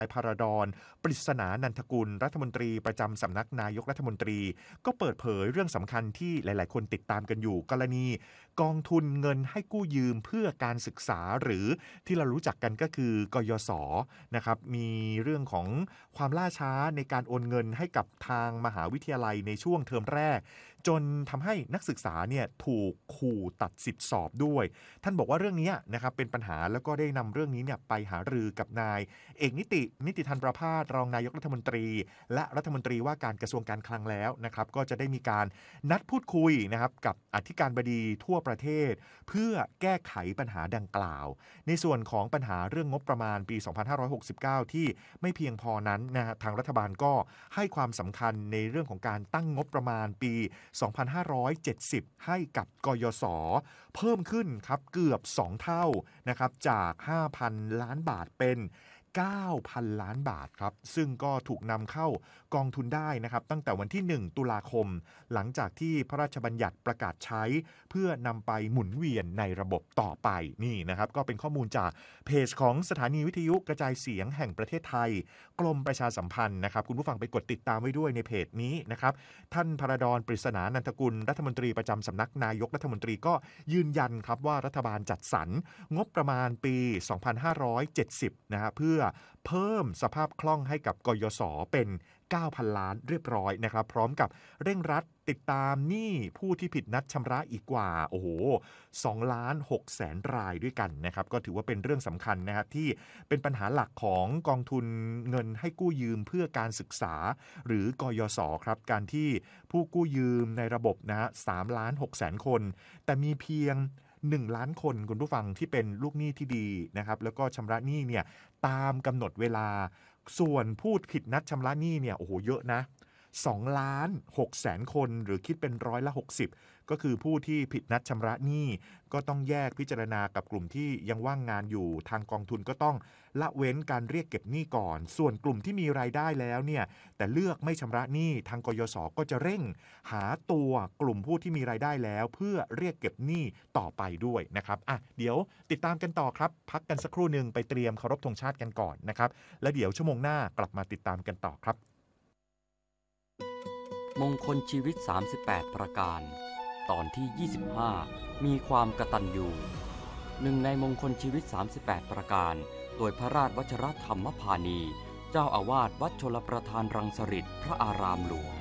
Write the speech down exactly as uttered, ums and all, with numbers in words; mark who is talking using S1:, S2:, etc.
S1: นายภารดรปริศนานันทกุลรัฐมนตรีประจำสำนักนายกรัฐมนตรีก็เปิดเผยเรื่องสำคัญที่หลายๆคนติดตามกันอยู่กรณีกองทุนเงินให้กู้ยืมเพื่อการศึกษาหรือที่เรารู้จักกันก็คือกยศ.นะครับมีเรื่องของความล่าช้าในการโอนเงินให้กับทางมหาวิทยาลัยในช่วงเทอมแรกจนทำให้นักศึกษาเนี่ยถูกขู่ตัดสิทธิสอบด้วยท่านบอกว่าเรื่องนี้นะครับเป็นปัญหาแล้วก็ได้นำเรื่องนี้เนี่ยไปหารือกับนายเอกนิตินิติธันประภาสรองนายกรัฐมนตรีและรัฐมนตรีว่าการกระทรวงการคลังแล้วนะครับก็จะได้มีการนัดพูดคุยนะครับกับอธิการบดีทั่วประเทศเพื่อแก้ไขปัญหาดังกล่าวในส่วนของปัญหาเรื่องงบประมาณปีสองพันห้าร้อยหกสิบเก้าที่ไม่เพียงพอนั้นนะฮะทางรัฐบาลก็ให้ความสำคัญในเรื่องของการตั้งงบประมาณปีสองพันห้าร้อยเจ็ดสิบให้กับกยศ.เพิ่มขึ้นครับเกือบสองเท่านะครับจาก ห้าพัน ล้านบาทเป็นเก้าพัน ล้านบาทครับซึ่งก็ถูกนำเข้ากองทุนได้นะครับตั้งแต่วันที่หนึ่งตุลาคมหลังจากที่พระราชบัญญัติประกาศใช้เพื่อนำไปหมุนเวียนในระบบต่อไปนี่นะครับก็เป็นข้อมูลจากเพจของสถานีวิทยุกระจายเสียงแห่งประเทศไทยกรมประชาสัมพันธ์นะครับคุณผู้ฟังไปกดติดตามไว้ด้วยในเพจนี้นะครับท่านภารดรปริศนานันทกุลรัฐมนตรีประจำสำนักนายกรัฐมนตรีก็ยืนยันครับว่ารัฐบาลจัดสรรงบประมาณปีสองพันห้าร้อยเจ็ดสิบนะฮะเพื่อเพิ่มสภาพคล่องให้กับกยศ.เป็น เก้าพัน ล้านเรียบร้อยนะครับพร้อมกับเร่งรัดติดตามหนี้ผู้ที่ผิดนัดชำระอีกกว่าโอ้โหสองล้านหกแสนรายด้วยกันนะครับก็ถือว่าเป็นเรื่องสำคัญนะครับที่เป็นปัญหาหลักของกองทุนเงินให้กู้ยืมเพื่อการศึกษาหรือกยศ.ครับการที่ผู้กู้ยืมในระบบนะฮะสามล้านหกแสนคนแต่มีเพียงหนึ่งล้านคนคุณผู้ฟังที่เป็นลูกหนี้ที่ดีนะครับแล้วก็ชำระหนี้เนี่ยตามกำหนดเวลาส่วนผู้ผิดนัดชำระหนี้เนี่ยโอ้โหเยอะนะสองล้านหกแสนคนหรือคิดเป็นร้อยละหกสิบก็คือผู้ที่ผิดนัดชำระหนี้ก็ต้องแยกพิจารณากับกลุ่มที่ยังว่างงานอยู่ทางกองทุนก็ต้องละเว้นการเรียกเก็บหนี้ก่อนส่วนกลุ่มที่มีรายได้แล้วเนี่ยแต่เลือกไม่ชำระหนี้ทางกยศ.ก็จะเร่งหาตัวกลุ่มผู้ที่มีรายได้แล้วเพื่อเรียกเก็บหนี้ต่อไปด้วยนะครับอ่ะเดี๋ยวติดตามกันต่อครับพักกันสักครู่หนึ่งไปเตรียมเคารพธงชาติกันก่อนนะครับและเดี๋ยวชั่วโมงหน้ากลับมาติดตามกันต่อครับ
S2: มงคลชีวิตสามสิบแปดประการตอนที่ยี่สิบห้ามีความกตัญญูหนึ่งในมงคลชีวิตสามสิบแปดประการโดยพระราชวชิรธรรมพานีเจ้าอาวาสวัดชลประทานรังสฤษพระอารามหลวง